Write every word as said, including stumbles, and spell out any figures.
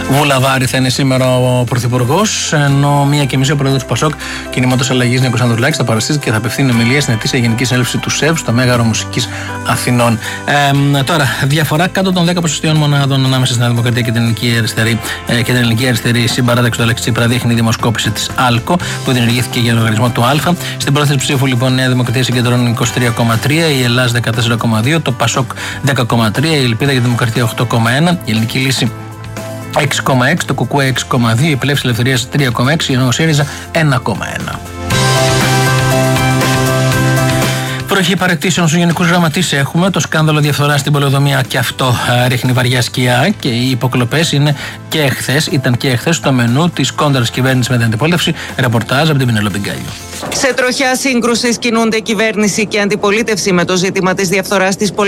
Βουλαβάρη θα είναι σήμερα ο Πρωθυπουργός, ενώ μία και μισή ο Πρόεδρος του Πασόκ Κινήματος Αλλαγής Νίκος Ανδρουλάκης θα παραστήσει και θα απευθύνει ομιλία στην ετήσια Γενική Συνέλευση του ΣΕΒ στο Μέγαρο Μουσικής Αθηνών. Ε, τώρα, διαφορά κάτω των δέκα ποσοστιαίων μονάδων ανάμεσα στην Δημοκρατία και την Ελληνική Αριστερή, ε, και την Ελληνική Αριστερή Συμπαράταξη του Αλέξη Τσίπρα δείχνει η δημοσκόπηση της ΑΛΚΟ που διενεργήθηκε για λογαριασμό του Α. Στην πρόθεση ψήφου, λοιπόν, η Νέα Δημοκρατία συγκεντρώνει είκοσι τρία κόμμα τρία, η Ελλάδα δεκατέσσερα κόμμα δύο, το Πασόκ δέκα κόμμα τρία, η Ελπίδα για τη Δημοκρατία οκτώ κόμμα ένα, η Ελληνική Λύση έξι κόμμα έξι, το Κουκουέ έξι κόμμα δύο, η Πλεύση Ελευθερίας τρία κόμμα έξι, ενώ ο ΣΥΡΙΖΑ ένα κόμμα ένα. Βροχή παρεκτήσεων στους γενικούς γραμματείς έχουμε. Το σκάνδαλο διαφθοράς στην πολεοδομία και αυτό α, ρίχνει βαριά σκιά και οι υποκλοπές είναι και εχθές, ήταν και εχθές στο μενού της κόντρας κυβέρνησης με την αντιπολίτευση. Ρεπορτάζ από την Πινελόπη Γκάλιο. Σε τροχιά σύγκρουσης κινούνται κυβέρνηση και αντιπολίτευση με το ζήτημα της διαφθοράς της